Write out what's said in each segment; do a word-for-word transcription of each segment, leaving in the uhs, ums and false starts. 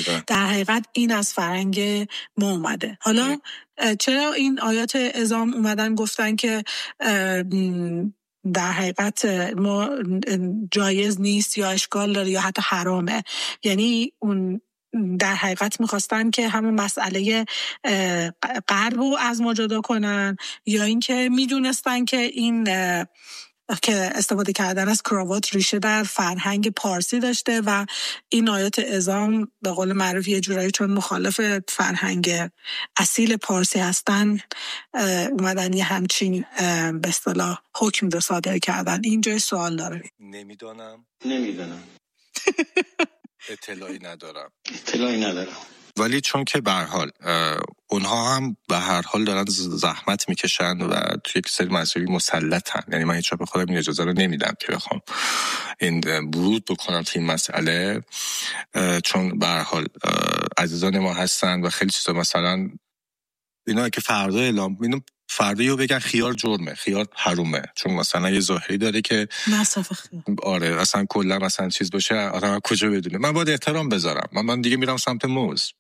در حقیقت این از فرهنگ ما اومده. حالا چرا این آیات اعظام اومدن گفتن که در حقیقت ما جایز نیست یا اشکال داره یا حتی حرامه؟ یعنی اون در حقیقت میخواستن که همون مسئله غرب رو از ما جدا کنن، یا اینکه میدونستن که این که استفاده کردن از کراوات ریشه در فرهنگ پارسی داشته و این آیات اعظام به قول معروف یه جورایی چون مخالف فرهنگ اصیل پارسی هستن اومدن یه همچین به اصطلاح حکم رو صادر کردن. اینجای سوال داره. نمیدونم نمیدونم اطلاعی ندارم اطلاعی ندارم ولی چون که به هر حال اونها هم به هر حال دارن زحمت میکشن و توی یک سری مسائلی مسلطن، یعنی من هیچ وقت به خودم این اجازه رو نمیدم که بخوام این ورود بکنم تو این مسئله، چون به هر حال عزیزان ما هستن و خیلی چیزا مثلا اینا که فردا اعلام اینو فردا یهو بگن خیار جرمه، خیار حرومه، چون مثلا یه ظاهری داره که مصرف خیار. آره اصلا کلا مثلا چیز باشه آدم کجا بدونه. من باید احترام بذارم، من من دیگه میرم سمت موز.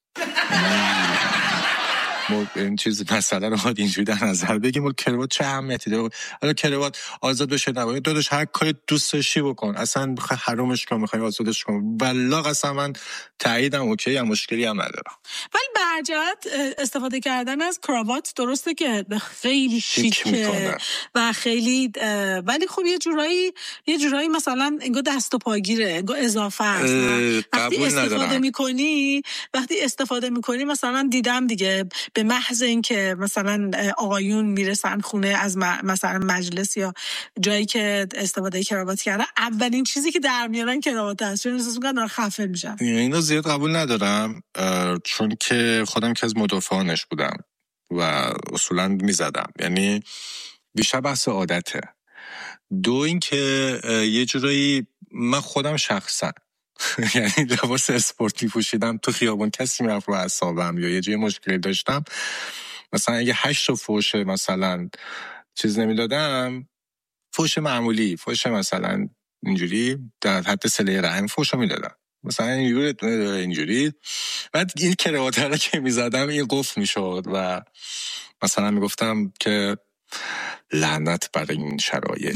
ما این چیز مثلا رو باید اینجوری در نظر بگیم کراوات چه اهمیتی داره. حالا کراوات آزاد بشه نباید داداش هر کاری دوست داشتی بکن، اصلا بخوای حرومش کن میخوای آزادش کن، والله قسم من تاییدم اوکی هم مشکلی هم ندارم. ولی به هر جهت استفاده کردن از کراوات درسته که خیلی شیکه و خیلی ولی خب یه جورایی یه جورایی مثلا انگار دست و پاگیره، انگار اضافه است. وقتی استفاده ندارم. میکنی وقتی استفاده میکنی مثلا دیدم دیگه به محض اینکه مثلا آقایون میرسن خونه از مثلا مجلس یا جایی که استفاده کراوات کردن، اولین چیزی که در میارن کراوات هست، چون احساس میکنن دارن خفه میشن. اینو زیاد قبول ندارم چون که خودم که از مدافعانش بودم و اصولا میزدم، یعنی بیشتر بحث عادته. دو این که یه جورایی من خودم شخصا یعنی لباس اسپورتی پوشیدم تو خیابون کسی میرفت رو اعصابم یا یه جای مشکلی داشتم، مثلا اگه هشت تا فوش مثلا چیز نمیدادم، فوش معمولی، فوش مثلا اینجوری در حد صله رحم فوشو میدادم، مثلا اینجوری اینجوری بعد این کراوات رو که میزدم این قفل میشد و مثلا میگفتم که لعنت برای این شرایط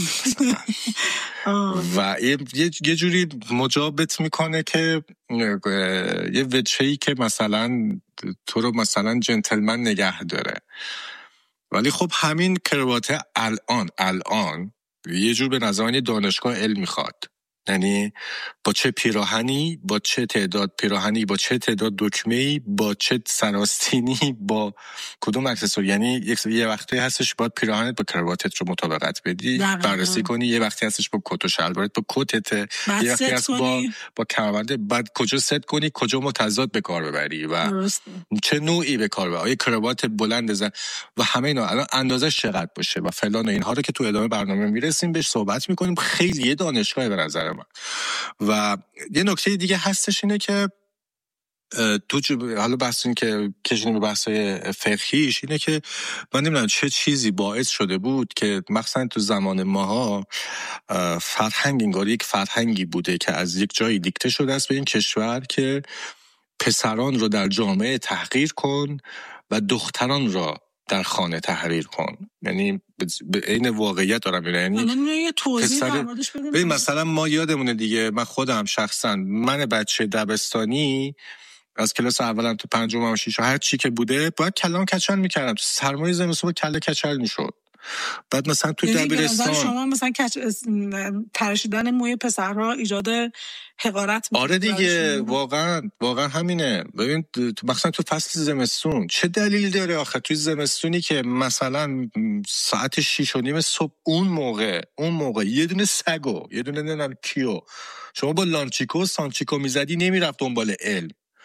و یه, یه جوری مجابت میکنه که یه وجهی که مثلا تو رو مثلا جنتلمن نگه داره. ولی خب همین کراوات الان الان یه جور به نظران دانشگاه علم میخواد، یعنی با چه پیراهنی، با چه تعداد پیراهنی، با چه تعداد دکمه‌ای، با چه سراستینی، با کدوم اکسسوری، یعنی یه وقتی هستش باید پیراهنت با کراواتت رو مطابقت بدی بررسی کنی، یه وقتی هستش با کت و شلوارت با کتت، یه وقتی هست با با کمربند، بعد کجا ست کنی، کجا متضاد به کار ببری و درست. چه نوعی به کار ببری، آیا کراوات بلند زن و همه اینا الان اندازش چقدر باشه و فلان و اینها رو که تو ادامه برنامه میرسیم بهش صحبت میکنیم. خیلی یه دانشگاه به نظر من. و یه نکته دیگه هستش اینه که تو حالا بحث این که کشیم به بحثای فقهیش اینه که من نمیدونم چه چیزی باعث شده بود که مثلا تو زمان ماها فرهنگ انگار یک فرهنگی بوده که از یک جایی دیکته شده است به این کشور که پسران رو در جامعه تحقیر کن و دختران را در خانه تحریر کن. یعنی به عین واقعیت دارم میره، یعنی یه توضیح درموردش بدیم. مثلا ما یادمونه دیگه، من خودم شخصا من بچه دبستانی از کلاس اولم تو پنجم و ششم هر چی که بوده باید کلام کچل میکردم، تو سرمایه زمستون کله کچل میشد. بعد مثلا تو دبیرستان شما مثلا کچ... تراشیدن موی پسرها ایجاد حقارت میکنه. آره دیگه واقعا واقعا همینه. ببین مثلا تو فصل زمستون چه دلیل داره آخه توی زمستونی که مثلا ساعت شیش و نیم صبح اون موقع اون موقع یه دونه سگو یه دونه نمیدونم کیو شما با لانچیکو و سانچیکو میزدی نمیرفت دنبال علم،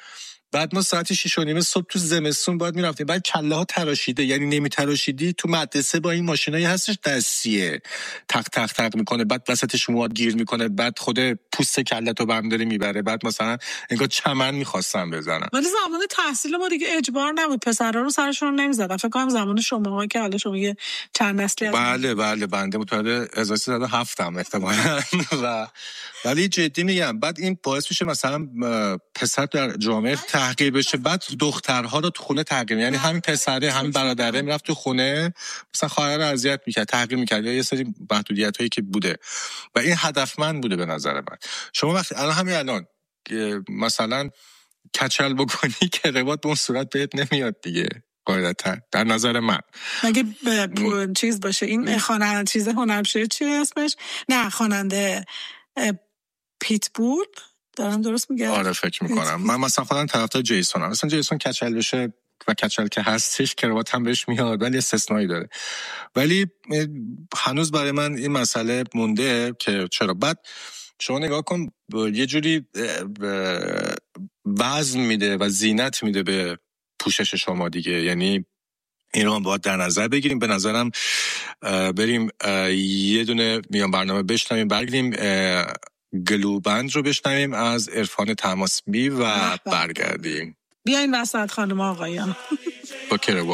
بعد ما ساعت شش و نیم صبح تو زمستون باید میرفتیم، بعد کله ها تراشیده، یعنی نمی تراشیدی تو مدرسه با این ماشینایی هستش دستیه تق تق تق میکنه، بعد وسطش مواد گیر میکنه، بعد خود پوست کله‌تو بم داره میبره، بعد مثلا انگار چمن میخواستم بزنم. ولی زمان تحصیل ما دیگه اجبار نبود، پسرا رو سرشون نمیزدن. فکر کنم زمان شماها که حالا شما یه چند نسلی از بله بله بنده متولد هزار و سیصد و هفت ام احتمالاً و ولی جدی میگم بعد این باعث میشه مثلا پسر در جامعه تحقیر بشه، بعد دخترها رو تو خونه تحقیر، یعنی همین پسره همین برادره میرفت تو خونه مثلا خواهر رو اذیت میکرد، تحقیر میکرد، یا یه سری محدودیتایی که بوده و این هدفمند بوده به نظر من. شما وقتی الان همین الان مثلا کچل بکنی که روات به اون صورت بهت نمیاد دیگه قاعدتا در نظر من. مگه ب... چیز باشه این خواننده چیز هنرمشه چی اسمش؟ نه خواننده پیتبول دارم درست میگم؟ آره فکر میکنم. من مثلا خودم طرفدار جیسون ام، مثلا جیسون کچل بشه و کچل که هستش کراوات هم بهش میاد ولی استثنایی داره، ولی هنوز برای من این مسئله مونده که چرا. بعد شما نگاه کن یه جوری وزن میده و زینت میده به پوشش شما دیگه، یعنی این رو هم باید در نظر بگیریم. به نظرم بریم یه دونه میان برنامه بشنویم، برگردیم گلوبند رو بشنویم از عرفان تماسبی و برگردیم. بیاین وسط خانم آقایان. با